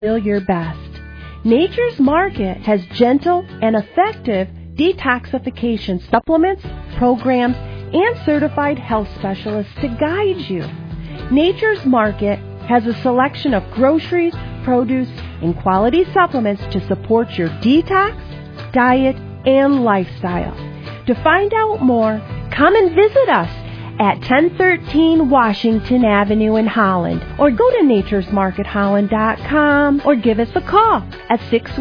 Feel your best. Nature's Market has gentle and effective detoxification supplements, programs, and certified health specialists to guide you. Nature's Market has a selection of groceries, produce, and quality supplements to support your detox, diet, and lifestyle. To find out more, come and visit us at 1013 Washington Avenue in Holland, or go to naturesmarketholland.com, or give us a call at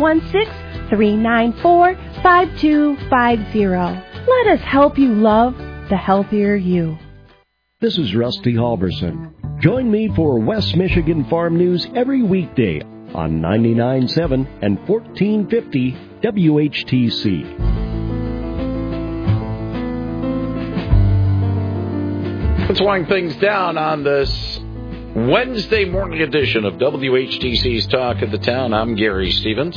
616-394-5250. Let us help you love the healthier you. This is Rusty Halverson. Join me for West Michigan Farm News every weekday on 99.7 and 1450 WHTC. Let's wind things down on this Wednesday morning edition of WHTC's Talk of the Town. I'm Gary Stevens.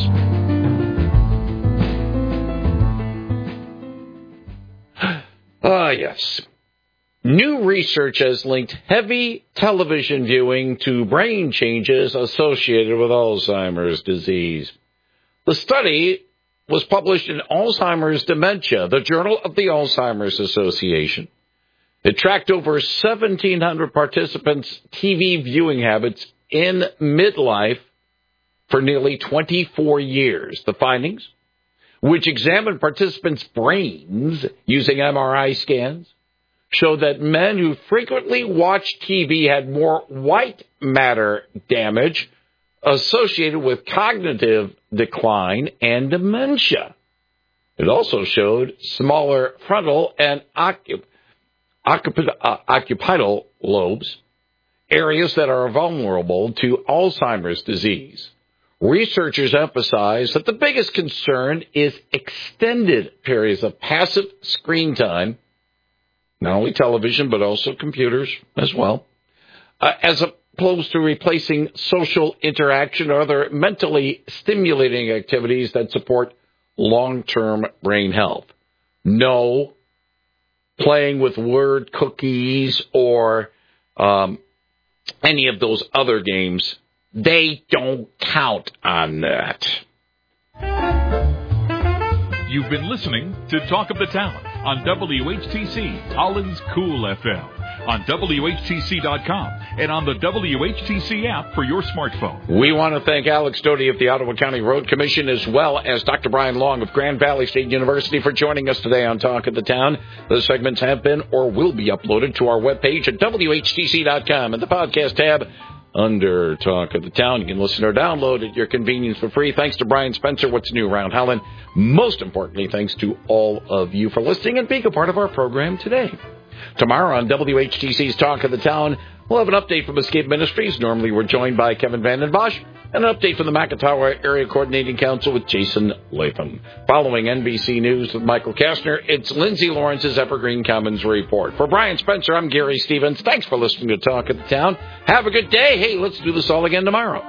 Yes. New research has linked heavy television viewing to brain changes associated with Alzheimer's disease. The study was published in Alzheimer's Dementia, the Journal of the Alzheimer's Association. It tracked over 1,700 participants' TV viewing habits in midlife for nearly 24 years. The findings, which examined participants' brains using MRI scans, showed that men who frequently watched TV had more white matter damage associated with cognitive decline and dementia. It also showed smaller frontal and occipital lobes, areas that are vulnerable to Alzheimer's disease. Researchers emphasize that the biggest concern is extended periods of passive screen time, not only television, but also computers as well, as opposed to replacing social interaction or other mentally stimulating activities that support long-term brain health. No playing with word cookies or any of those other games. They don't count on that. You've been listening to Talk of the Town on WHTC, Holland's Cool FM, on WHTC.com, and on the WHTC app for your smartphone. We want to thank Alex Doty of the Ottawa County Road Commission, as well as Dr. Brian Long of Grand Valley State University, for joining us today on Talk of the Town. The segments have been or will be uploaded to our webpage at WHTC.com in the podcast tab under Talk of the Town. You can listen or download at your convenience for free. Thanks to Brian Spencer, What's New Around Holland. Most importantly, thanks to all of you for listening and being a part of our program today. Tomorrow on WHTC's Talk of the Town, we'll have an update from Escape Ministries. Normally we're joined by Kevin Vanden Bosch, and an update from the McIntyre Area Coordinating Council with Jason Latham. Following NBC News with Michael Kastner, it's Lindsay Lawrence's Evergreen Commons Report. For Brian Spencer, I'm Gary Stevens. Thanks for listening to Talk of the Town. Have a good day. Hey, let's do this all again tomorrow.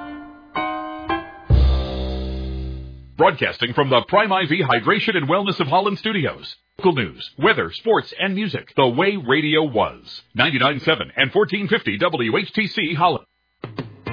Broadcasting from the Prime IV Hydration and Wellness of Holland Studios. Local news, weather, sports, and music. The way radio was. 99.7 and 1450 WHTC Holland.